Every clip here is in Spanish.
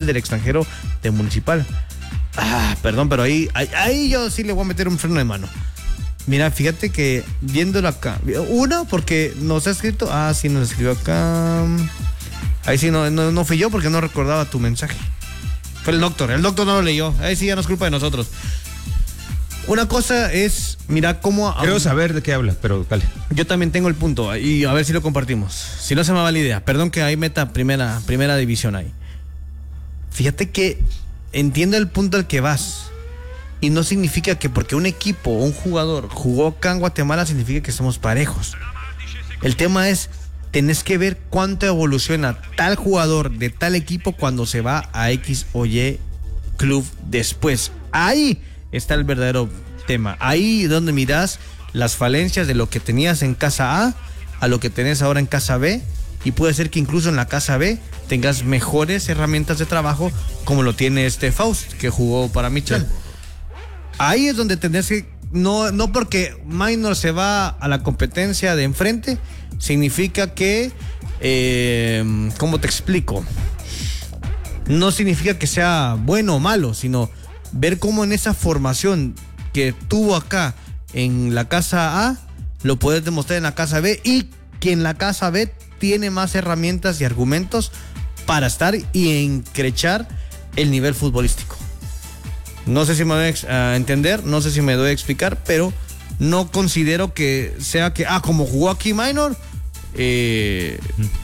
del extranjero de Municipal. Perdón, pero ahí yo sí le voy a meter un freno de mano. Mira, fíjate que viéndolo acá, uno, porque nos ha escrito, sí nos escribió acá. Ahí sí no fui yo porque no recordaba tu mensaje. Fue el doctor no lo leyó. Ahí sí ya no es culpa de nosotros. Una cosa es, mira cómo... Quiero saber de qué habla, pero dale. Yo también tengo el punto y a ver si lo compartimos. Si no se me va la idea. Perdón que ahí meta primera división ahí. Fíjate que entiendo el punto al que vas. Y no significa que porque un equipo o un jugador jugó acá en Guatemala significa que somos parejos. El tema es, tenés que ver cuánto evoluciona tal jugador de tal equipo cuando se va a X o Y club después. Ahí está el verdadero tema. Ahí donde mirás las falencias de lo que tenías en casa a lo que tenés ahora en casa B. Y puede ser que incluso en la casa B tengas mejores herramientas de trabajo como lo tiene Faust, que jugó para Michel. Ahí es donde tenés que, no porque Minor se va a la competencia de enfrente, significa que, ¿cómo te explico? No significa que sea bueno o malo, sino ver cómo en esa formación que tuvo acá en la casa A, lo puedes demostrar en la casa B, y que en la casa B tiene más herramientas y argumentos para estar y encrechar el nivel futbolístico. No sé si me doy a entender, no sé si me doy a explicar, pero no considero que sea que, como jugó aquí Minor, es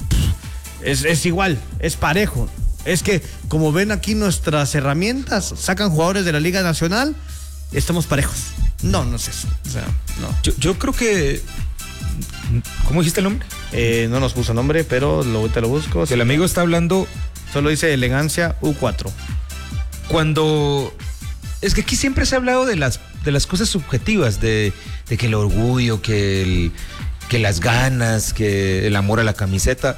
igual, es parejo. Es que, como ven aquí nuestras herramientas, sacan jugadores de la Liga Nacional, estamos parejos. No es eso. O sea, no. Yo creo que... ¿Cómo dijiste el nombre? No nos puso nombre, pero te lo busco. El amigo está hablando... Solo dice Elegancia U4. Cuando... Es que aquí siempre se ha hablado de las cosas subjetivas, de que el orgullo, que las ganas, que el amor a la camiseta.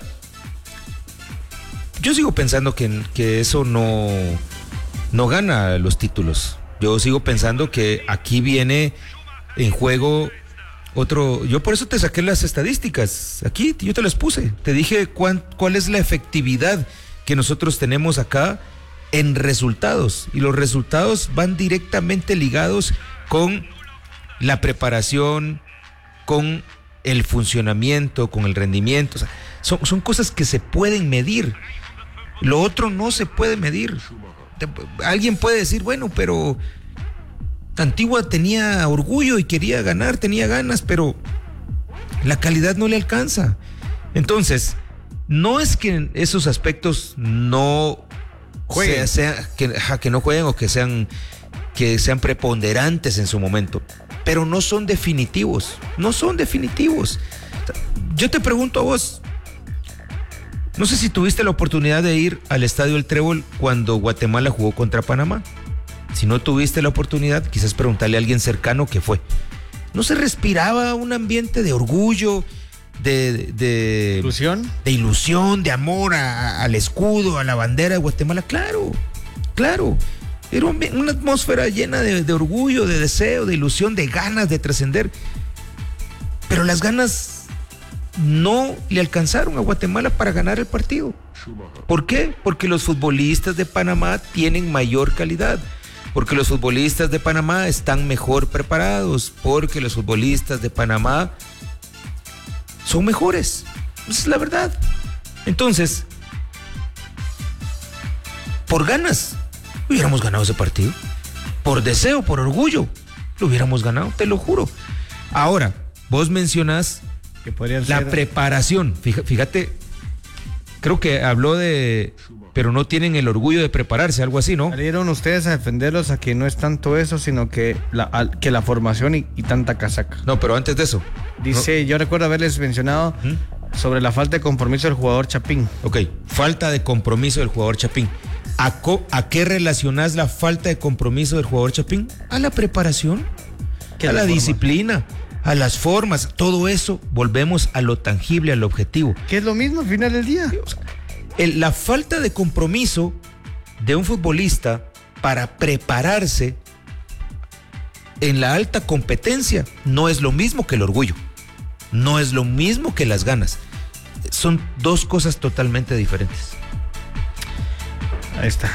Yo sigo pensando que eso no gana los títulos. Yo sigo pensando que aquí viene en juego otro... Yo por eso te saqué las estadísticas. Aquí yo te las puse. Te dije cuál es la efectividad que nosotros tenemos acá en resultados, y los resultados van directamente ligados con la preparación, con el funcionamiento, con el rendimiento. O sea, son cosas que se pueden medir. Lo otro no se puede medir. Alguien puede decir, bueno, pero Antigua tenía orgullo y quería ganar, tenía ganas, pero la calidad no le alcanza. Entonces, no es que en esos aspectos no jueguen, que no jueguen o que sean preponderantes en su momento, pero no son definitivos. Yo te pregunto a vos, no sé si tuviste la oportunidad de ir al Estadio El Trébol cuando Guatemala jugó contra Panamá. Si no tuviste la oportunidad, quizás preguntarle a alguien cercano qué fue. ¿No se respiraba un ambiente de orgullo, de ilusión, de amor al escudo, a la bandera de Guatemala? Claro. Era una atmósfera llena de orgullo, de deseo, de ilusión, de ganas de trascender. Pero las ganas no le alcanzaron a Guatemala para ganar el partido. ¿Por qué? Porque los futbolistas de Panamá tienen mayor calidad. Porque los futbolistas de Panamá están mejor preparados. Porque los futbolistas de Panamá son mejores. Esa es la verdad. Entonces, por ganas, hubiéramos ganado ese partido. Por deseo, por orgullo, lo hubiéramos ganado, te lo juro. Ahora, vos mencionás que podrían la ser... preparación. Fíjate, creo que habló de... Pero no tienen el orgullo de prepararse, algo así, ¿no? Salieron ustedes a defenderlos, a que no es tanto eso, sino que la formación y tanta casaca. No, pero antes de eso. Dice, no. Yo recuerdo haberles mencionado sobre la falta de compromiso del jugador Chapín. Ok, falta de compromiso del jugador Chapín. ¿A qué relacionás la falta de compromiso del jugador Chapín? A la preparación, a la disciplina, a las formas. Todo eso, volvemos a lo tangible, al objetivo. Que es lo mismo al final del día. O sea, la falta de compromiso de un futbolista para prepararse en la alta competencia no es lo mismo que el orgullo, no es lo mismo que las ganas. Son dos cosas totalmente diferentes. Ahí está.